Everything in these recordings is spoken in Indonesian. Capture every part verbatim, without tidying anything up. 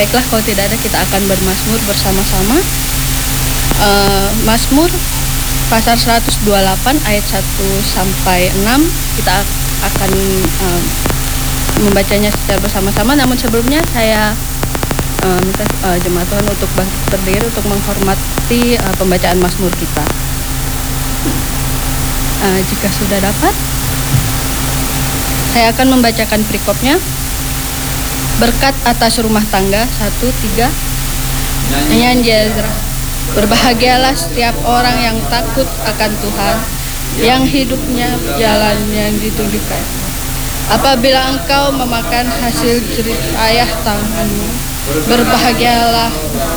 Baiklah, kalau tidak ada kita akan bermazmur bersama-sama. Uh, Mazmur pasal seratus dua puluh delapan ayat satu sampai enam kita akan uh, membacanya secara bersama-sama. Namun sebelumnya saya uh, minta uh, jemaat Tuhan untuk bangkit berdiri untuk menghormati uh, pembacaan Mazmur kita. Uh, jika sudah dapat, saya akan membacakan perikopnya. Berkat atas rumah tangga satu tiga. Nyanyian Jezra. Berbahagialah setiap orang yang takut akan Tuhan, yang hidupnya jalan yang ditunjukkan. Apabila engkau memakan hasil jerih payah tanganmu, berbahagialah.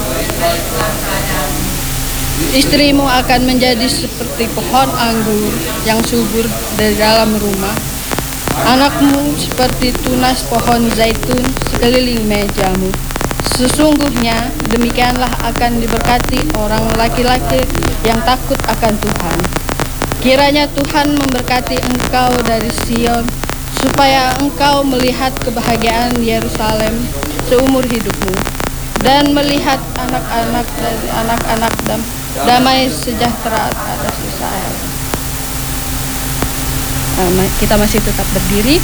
Istrimu akan menjadi seperti pohon anggur yang subur dari dalam rumah. Anakmu seperti tunas pohon zaitun sekeliling mejamu. Sesungguhnya demikianlah akan diberkati orang laki-laki yang takut akan Tuhan. Kiranya Tuhan memberkati engkau dari Sion, supaya engkau melihat kebahagiaan Yerusalem seumur hidupmu, dan melihat anak-anak dari anak-anak dam, damai sejahtera atas Israel. Uh, kita masih tetap berdiri.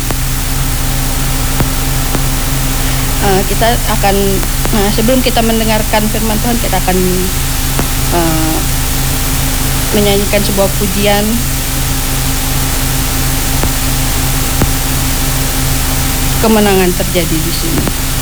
Uh, kita akan uh, sebelum kita mendengarkan firman Tuhan, kita akan uh, menyanyikan sebuah pujian. Kemenangan terjadi di sini.